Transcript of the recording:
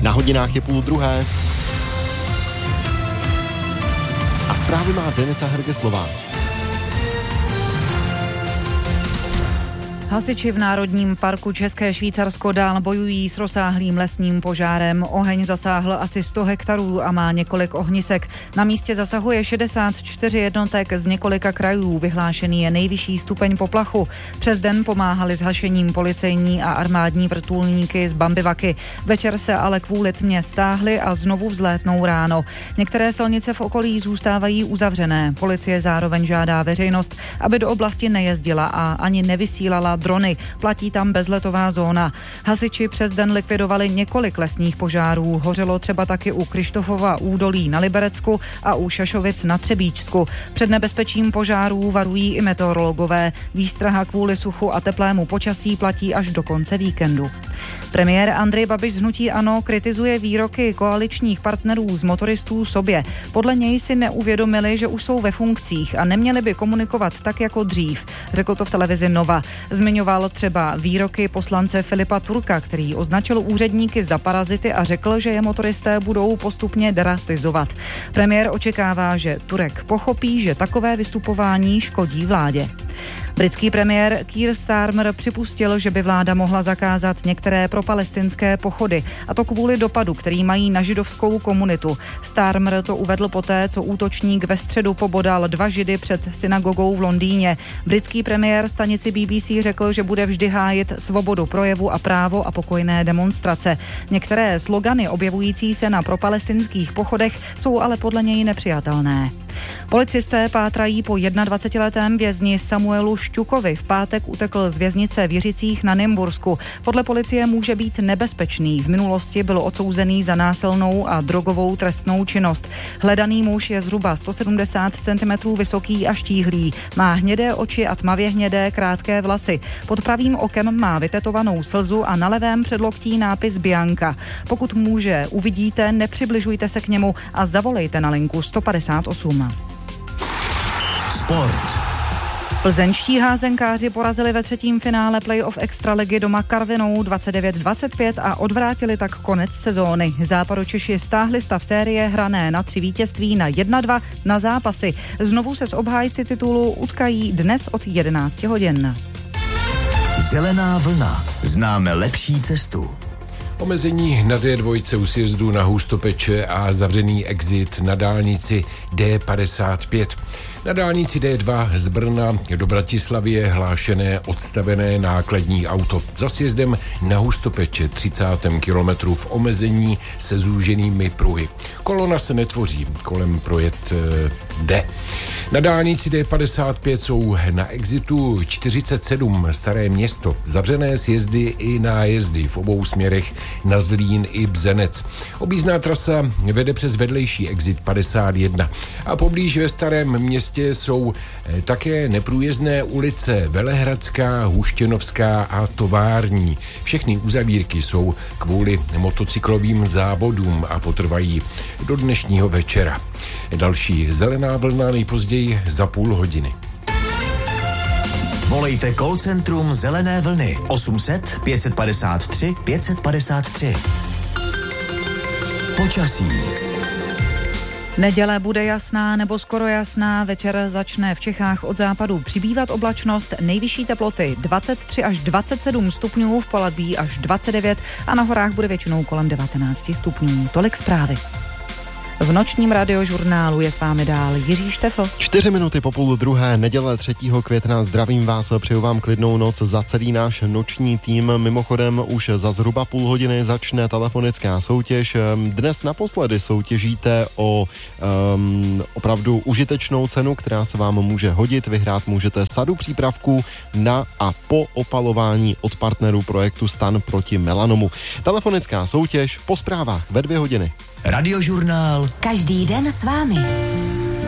Na hodinách je 12:30. A zprávy má Denisa Hergeslová. Hasiči v Národním parku České Švýcarsko dál bojují s rozsáhlým lesním požárem. Oheň zasáhl asi 100 hektarů a má několik ohnisek. Na místě zasahuje 64 jednotek z několika krajů. Vyhlášený je nejvyšší stupeň poplachu. Přes den pomáhali s hašením policejní a armádní vrtulníky z Bambivaky. Večer se ale kvůli tmě stáhly a znovu vzlétnou ráno. Některé silnice v okolí zůstávají uzavřené. Policie zároveň žádá veřejnost, aby do oblasti nejezdila a ani nevysílala drony. Platí tam bezletová zóna. Hasiči přes den likvidovali několik lesních požárů. Hořelo třeba taky u Krištofova údolí na Liberecku a u Šašovic na Třebíčsku. Před nebezpečím požárů varují i meteorologové. Výstraha kvůli suchu a teplému počasí platí až do konce víkendu. Premiér Andrej Babiš z hnutí ANO kritizuje výroky koaličních partnerů z motoristů sobě. Podle něj si neuvědomili, že už jsou ve funkcích a neměli by komunikovat tak jako dřív. Řekl to v televizi Nova. Zmiňoval třeba výroky poslance Filipa Turka, který označil úředníky za parazity a řekl, že je motoristé budou postupně deratizovat. Premiér očekává, že Turek pochopí, že takové vystupování škodí vládě. Britský premiér Keir Starmer připustil, že by vláda mohla zakázat některé propalestinské pochody, a to kvůli dopadu, který mají na židovskou komunitu. Starmer to uvedl poté, co útočník ve středu pobodal 2 židy před synagogou v Londýně. Britský premiér stanici BBC řekl, že bude vždy hájit svobodu projevu a právo a pokojné demonstrace. Některé slogany objevující se na propalestinských pochodech jsou ale podle něj nepřijatelné. Policisté pátrají po 21letém vězni Samuelu Šťukovi. V pátek utekl z věznice v Jiřicích na Nymbursku. Podle policie může být nebezpečný. V minulosti byl odsouzený za násilnou a drogovou trestnou činnost. Hledaný muž je zhruba 170 cm vysoký a štíhlý. Má hnědé oči a tmavě hnědé krátké vlasy. Pod pravým okem má vytetovanou slzu a na levém předloktí nápis Bianca. Pokud muže uvidíte, nepřibližujte se k němu a zavolejte na linku 158. Sport. Plzeňští házenkáři porazili ve 3. finále playoff extraligy doma Karvinou 29-25 a odvrátili tak konec sezóny. Západočeši stáhli stav série hrané na 3 vítězství na 1-2 na zápasy. Znovu se s obhájci titulu utkají dnes od 11 hodin. Zelená vlna. Známe lepší cestu. Omezení na D2 u sjezdu na Hustopeče a zavřený exit na dálnici D55. Na dálnici D2 z Brna do Bratislavy je hlášené odstavené nákladní auto. Za sjezdem na Hustopeče 30. kilometru v omezení se zúženými pruhy. Kolona se netvoří, kolem projet jde. Na dálnici D55 jsou na exitu 47 Staré Město zavřené sjezdy i nájezdy v obou směrech na Zlín i Bzenec. Objízdná trasa vede přes vedlejší exit 51 a poblíž ve Starém Městě jsou také neprůjezdné ulice Velehradská, Huštěnovská a Tovární. Všechny uzavírky jsou kvůli motocyklovým závodům a potrvají do dnešního večera. Další zelená vlna nejpozději za půl hodiny. Volejte call centrum Zelené vlny 800 553 553. Počasí. Neděle bude jasná nebo skoro jasná, večer začne v Čechách od západu přibývat oblačnost, nejvyšší teploty 23 až 27 stupňů, v Poladví až 29 a na horách bude většinou kolem 19 stupňů. Tolik zprávy. V nočním radiožurnálu je s vámi dál Jiří Štefl. 4 minuty po 12:30, neděle 3. května. Zdravím vás, přeju vám klidnou noc za celý náš noční tým. Mimochodem už za zhruba půl hodiny začne telefonická soutěž. Dnes naposledy soutěžíte o opravdu užitečnou cenu, která se vám může hodit. Vyhrát můžete sadu přípravků na a po opalování od partnerů projektu Stan proti melanomu. Telefonická soutěž po zprávách ve 2 hodiny. Radiožurnál. Každý den s vámi.